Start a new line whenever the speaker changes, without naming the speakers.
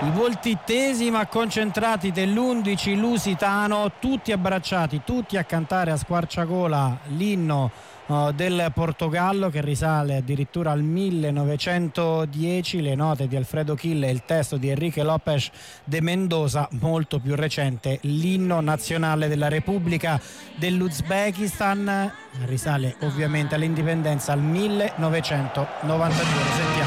I volti tesi ma concentrati dell'11 lusitano, tutti abbracciati, tutti a cantare a squarciagola l'inno del Portogallo, che risale addirittura al 1910, le note di Alfredo Kille e il testo di Enrique Lopes de Mendoza, molto più recente l'inno nazionale della Repubblica dell'Uzbekistan, risale ovviamente all'indipendenza al 1992. Sentiamo.